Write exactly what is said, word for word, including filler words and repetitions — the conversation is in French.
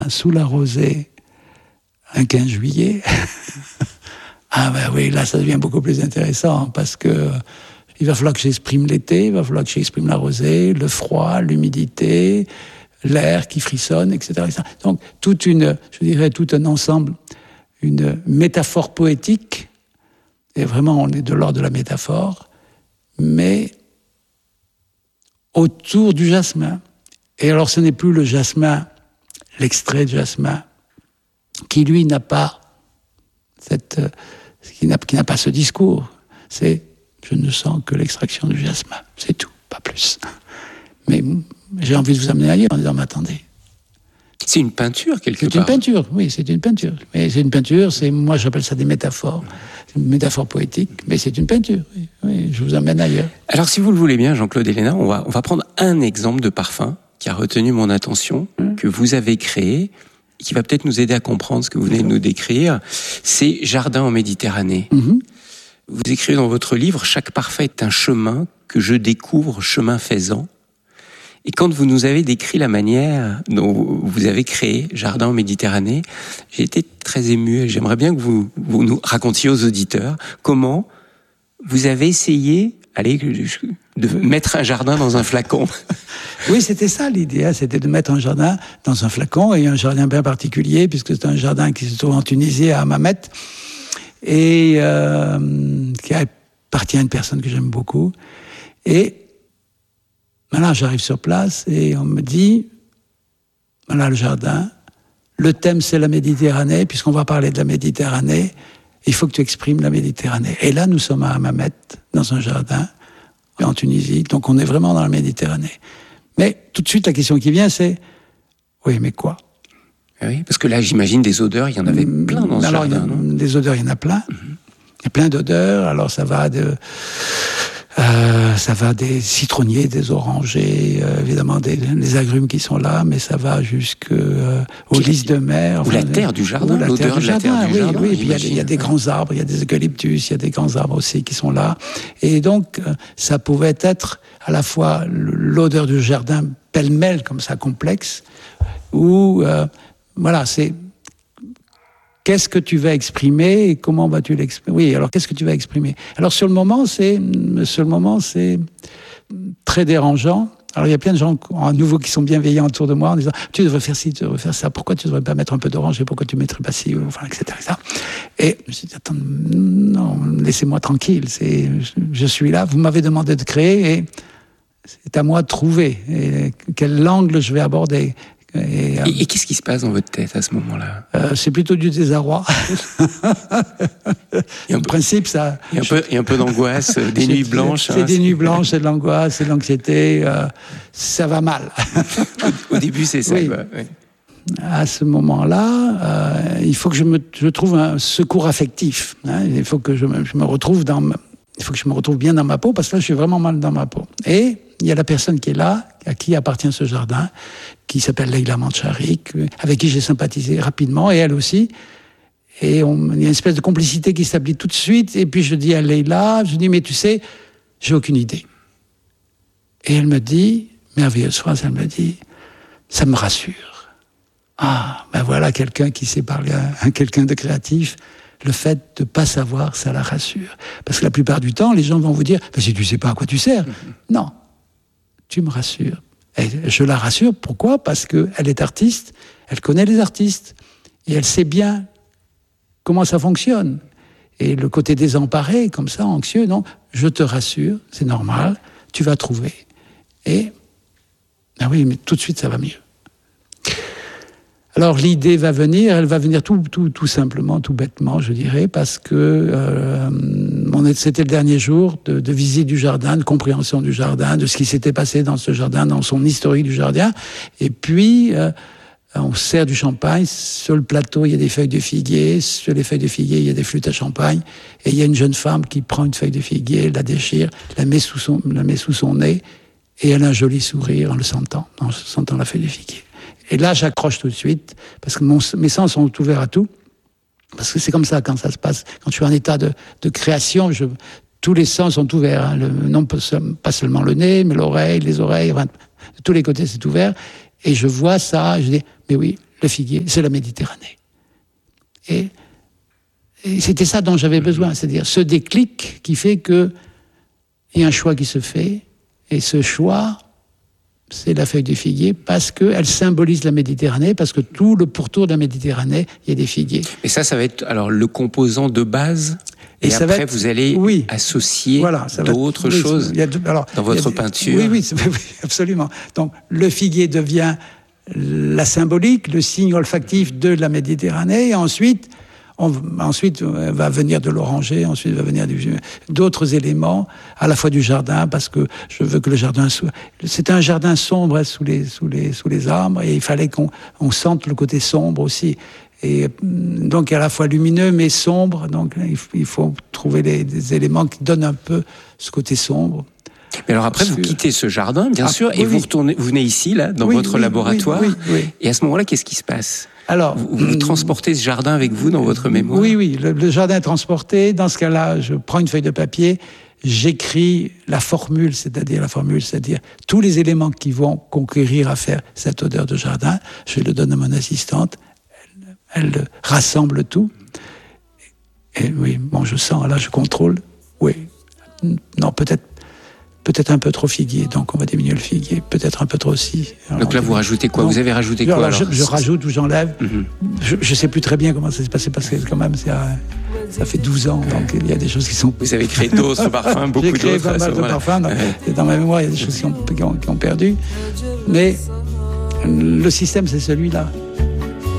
sous la rosée un quinze juillet, ah ben oui, là ça devient beaucoup plus intéressant parce que il va falloir que j'exprime l'été, il va falloir que j'exprime la rosée, le froid, l'humidité, l'air qui frissonne, et cetera, et cetera. Donc toute une, je dirais tout un ensemble, une métaphore poétique, et vraiment on est de l'ordre de la métaphore, mais autour du jasmin. Et alors ce n'est plus le jasmin, l'extrait de jasmin, qui lui n'a pas cette, qui n'a, qui n'a pas ce discours. C'est je ne sens que l'extraction du jasmin, c'est tout, pas plus. Mais j'ai envie de vous amener ailleurs en disant, mais attendez. C'est une peinture, quelque c'est part. C'est une peinture, oui, c'est une peinture. Mais c'est une peinture, c'est, moi j'appelle ça des métaphores. C'est une métaphore poétique, mais c'est une peinture. Oui, oui, je vous emmène ailleurs. Alors si vous le voulez bien, Jean-Claude Héléna, on va, on va prendre un exemple de parfum qui a retenu mon attention, hum. que vous avez créé, qui va peut-être nous aider à comprendre ce que vous venez de nous décrire. C'est Jardin en Méditerranée. Mm-hmm. Vous écrivez dans votre livre « Chaque parfum est un chemin que je découvre chemin faisant ». Et quand vous nous avez décrit la manière dont vous avez créé Jardin en Méditerranée, j'ai été très ému et j'aimerais bien que vous, vous nous racontiez aux auditeurs comment vous avez essayé allez, de mettre un jardin dans un flacon. Oui, c'était ça l'idée, hein, c'était de mettre un jardin dans un flacon, et un jardin bien particulier, puisque c'est un jardin qui se trouve en Tunisie, à Hammamet, et euh, qui appartient à une personne que j'aime beaucoup. Et maintenant, j'arrive sur place et on me dit, voilà le jardin, le thème c'est la Méditerranée, puisqu'on va parler de la Méditerranée, il faut que tu exprimes la Méditerranée. Et là, nous sommes à Hammamet, dans un jardin, en Tunisie, donc on est vraiment dans la Méditerranée. Mais tout de suite, la question qui vient, c'est, oui, mais quoi ? Oui, parce que là, j'imagine des odeurs, il y en avait plein dans ce alors, jardin, a, non ? Des odeurs, il y en a plein. Mm-hmm. Il y a plein d'odeurs. Alors, ça va de, euh, ça va des citronniers, des orangers, euh, évidemment des, des agrumes qui sont là, mais ça va jusqu'aux euh, lys de mer. Ou enfin, la terre du jardin, la l'odeur terre de la jardin, terre du oui, jardin. Oui, puis il y, y a des grands arbres, il y a des eucalyptus, il y a des grands arbres aussi qui sont là. Et donc, ça pouvait être à la fois l'odeur du jardin pêle-mêle, comme ça, complexe, ou, euh, voilà, c'est qu'est-ce que tu vas exprimer et comment vas-tu l'exprimer ? Oui, alors qu'est-ce que tu vas exprimer ? Alors sur le moment, c'est sur le moment, c'est très dérangeant. Alors il y a plein de gens à nouveau qui sont bienveillants autour de moi en disant tu devrais faire ci, tu devrais faire ça. Pourquoi tu devrais pas mettre un peu d'orange et pourquoi tu mettrais pas ci, enfin et cetera et cetera. Et je me suis dit attends, non, laissez-moi tranquille. C'est je suis là. Vous m'avez demandé de créer et c'est à moi de trouver et quel angle je vais aborder. Et, euh, et, et qu'est-ce qui se passe dans votre tête à ce moment-là ? euh, C'est plutôt du désarroi. Et en principe, ça. Il y a un peu, il y a un peu d'angoisse, des nuits blanches. C'est, c'est hein, des c'est... nuits blanches, c'est de l'angoisse, c'est de l'anxiété. Euh, ça va mal. Au début, c'est ça. Oui. Bah, oui. À ce moment-là, euh, il faut que je me je trouve un secours affectif. Hein, il faut que je me, je me retrouve dans. Ma, il faut que je me retrouve bien dans ma peau parce que là, je suis vraiment mal dans ma peau. Et il y a la personne qui est là, à qui appartient ce jardin, qui s'appelle Leïla Mancharik, avec qui j'ai sympathisé rapidement, et elle aussi. Et on, il y a une espèce de complicité qui s'établit tout de suite. Et puis je dis à Leïla, je dis, mais tu sais, j'ai aucune idée. Et elle me dit, merveilleuse phrase, elle me dit, ça me rassure. Ah, ben voilà quelqu'un qui sait parler à, à quelqu'un de créatif. Le fait de ne pas savoir, ça la rassure. Parce que la plupart du temps, les gens vont vous dire, ben, si tu ne sais pas à quoi tu sers. Mm-hmm. Non, tu me rassures. Et je la rassure, pourquoi ? Parce qu'elle est artiste, elle connaît les artistes, et elle sait bien comment ça fonctionne. Et le côté désemparé, comme ça, anxieux, non, je te rassure, c'est normal, tu vas trouver. Et, ah oui, mais tout de suite, ça va mieux. Alors l'idée va venir, elle va venir tout, tout, tout simplement, tout bêtement, je dirais, parce que euh, on est, c'était le dernier jour de, de visite du jardin, de compréhension du jardin, de ce qui s'était passé dans ce jardin, dans son historique du jardin. Et puis, euh, on sert du champagne. Sur le plateau, il y a des feuilles de figuier. Sur les feuilles de figuier, il y a des flûtes à champagne. Et il y a une jeune femme qui prend une feuille de figuier, la déchire, la met sous son, la met sous son nez, et elle a un joli sourire en le sentant, en sentant la feuille de figuier. Et là, j'accroche tout de suite, parce que mon, mes sens sont ouverts à tout. Parce que c'est comme ça quand ça se passe. Quand je suis en état de, de création, je, tous les sens sont ouverts. Hein. Le, non pas seulement le nez, mais l'oreille, les oreilles, enfin, de tous les côtés, c'est ouvert. Et je vois ça, je dis, mais oui, le figuier, c'est la Méditerranée. Et, et c'était ça dont j'avais besoin, c'est-à-dire ce déclic qui fait que il y a un choix qui se fait, et ce choix, c'est la feuille du figuier, parce qu'elle symbolise la Méditerranée, parce que tout le pourtour de la Méditerranée, il y a des figuiers. Et ça, ça va être alors le composant de base. Et, et après, être, vous allez oui, associer voilà, d'autres être, choses oui, y a de, alors, dans votre a, peinture. Oui, oui, oui, absolument. Donc, le figuier devient la symbolique, le signe olfactif de la Méditerranée, et ensuite, on, ensuite va venir de l'oranger, ensuite va venir du, d'autres éléments, à la fois du jardin, parce que je veux que le jardin soit... C'était un jardin sombre sous les, sous les, sous les arbres, et il fallait qu'on on sente le côté sombre aussi. Et donc à la fois lumineux mais sombre, donc il faut trouver les, des éléments qui donnent un peu ce côté sombre. Mais alors après, vous quittez ce jardin, bien ah, sûr, oui, et vous retournez, vous venez ici, là, dans oui, votre oui, laboratoire. Oui, oui, oui. Et à ce moment-là, qu'est-ce qui se passe ? Alors, vous, vous transportez ce jardin avec vous dans votre mémoire ? Oui, oui, le, le jardin est transporté. Dans ce cas-là, je prends une feuille de papier, j'écris la formule, c'est-à-dire la formule, c'est-à-dire tous les éléments qui vont conquérir à faire cette odeur de jardin. Je le donne à mon assistante. Elle rassemble tout. Et oui, bon, je sens, là, je contrôle. Oui. Non, peut-être, peut-être un peu trop figuier, donc on va diminuer le figuier. Peut-être un peu trop aussi. Alors, donc là, vous rajoutez quoi ? Donc, vous avez rajouté quoi alors, je, je rajoute ou j'enlève. Mm-hmm. Je ne sais plus très bien comment ça s'est passé, parce que quand même, ça, ça fait douze ans, donc il y a des choses qui sont... Vous avez créé d'autres parfums, beaucoup d'autres. J'ai créé pas mal de parfums, donc, ouais. Dans ma mémoire, il y a des choses qui ont, qui ont, qui ont perdu. Mais le système, c'est celui-là.